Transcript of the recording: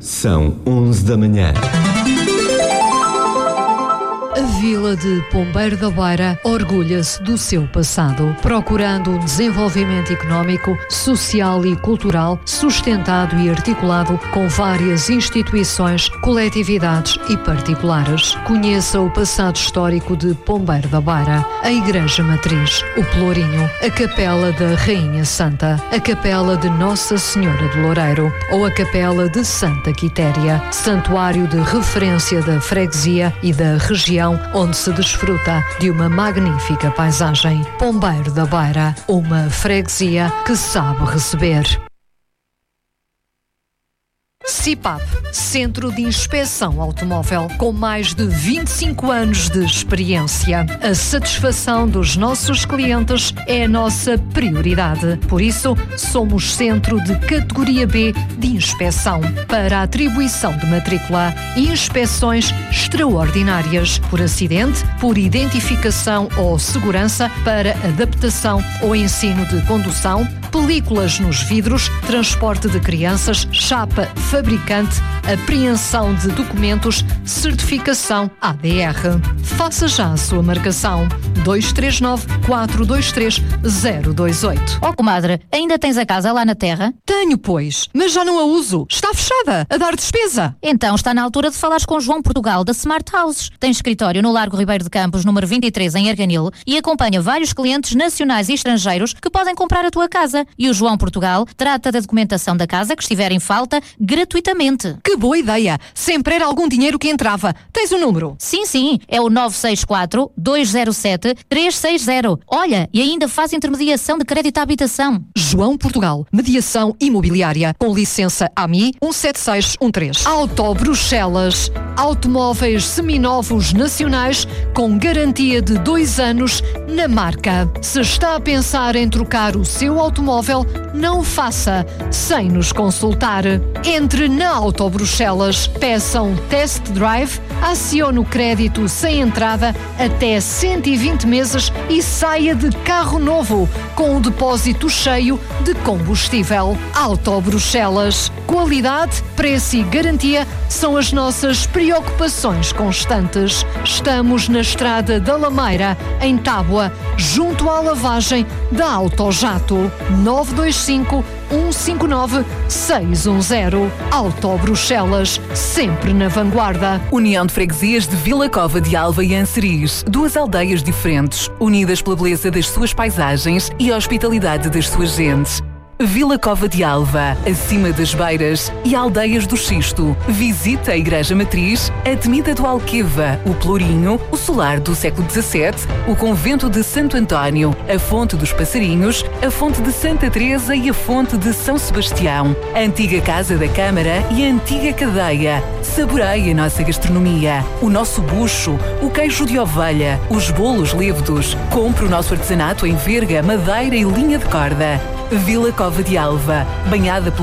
São 11 da manhã. A Vila de Pombeiro da Beira orgulha-se do seu passado, procurando um desenvolvimento económico, social e cultural sustentado e articulado com várias instituições, coletividades e particulares. Conheça o passado histórico de Pombeiro da Beira, a Igreja Matriz, o Pelourinho, a Capela da Rainha Santa, a Capela de Nossa Senhora do Loureiro ou a Capela de Santa Quitéria, santuário de referência da freguesia e da região onde se desfruta de uma magnífica paisagem. Pombeiro da Beira, uma freguesia que sabe receber. CIPAP, Centro de Inspeção Automóvel, com mais de 25 anos de experiência. A satisfação dos nossos clientes é a nossa prioridade. Por isso, somos centro de categoria B de inspeção para a atribuição de matrícula e inspeções extraordinárias por acidente, por identificação ou segurança, para adaptação ou ensino de condução, películas nos vidros, transporte de crianças, chapa fabricante, apreensão de documentos, certificação ADR. Faça já a sua marcação. 239-423-028. Oh, comadre, ainda tens a casa lá na terra? Tenho, pois, mas já não a uso. Está fechada, a dar despesa. Então está na altura de falares com João Portugal, da Smart Houses. Tem escritório no Largo Ribeiro de Campos, número 23, em Arganil, e acompanha vários clientes nacionais e estrangeiros que podem comprar a tua casa. E o João Portugal trata da documentação da casa que estiver em falta gratuitamente. Que boa ideia! Sempre era algum dinheiro que entrava. Tens o número? Sim, é o 964-207-360. Olha, e ainda faz intermediação de crédito à habitação. João Portugal, mediação imobiliária, com licença AMI 17613. Auto Bruxelas, automóveis seminovos nacionais com garantia de 2 anos na marca. Se está a pensar em trocar o seu automóvel, não o faça sem nos consultar. Entre na Auto Bruxelas, peça um test drive, acione o crédito sem entrada até 120 meses e saia de carro novo com o depósito cheio de combustível. Auto Bruxelas. Qualidade, preço e garantia são as nossas preocupações constantes. Estamos na Estrada da Lameira, em Tábua, junto à lavagem da Autojato. 925-159-610. Auto Bruxelas, sempre na vanguarda. União de Freguesias de Vila Cova de Alva e Anseriz, 2 aldeias diferentes, unidas pela beleza das suas paisagens e a hospitalidade das suas gentes. Vila Cova de Alva, acima das Beiras e Aldeias do Xisto. Visita a Igreja Matriz, a Temida do Alqueva, o Pelourinho, o Solar do século XVII, o Convento de Santo António, a Fonte dos Passarinhos, a Fonte de Santa Teresa e a Fonte de São Sebastião, a antiga Casa da Câmara e a antiga Cadeia. Saboreie a nossa gastronomia, o nosso bucho, o queijo de ovelha, os bolos lévedos. Compre o nosso artesanato em verga, madeira e linha de corda. Vila Cova de Alva, banhada pelo